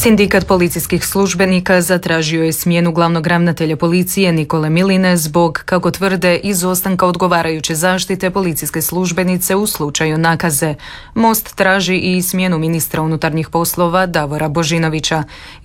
Sindikat policijskih službenika zatražio je smjenu glavnog ravnatelja policije Nikole Miline zbog, kako tvrde, izostanka odgovarajuće zaštite policijske službenice u slučaju nakaze. Most traži i smjenu ministra unutarnjih poslova Davora Božinovića.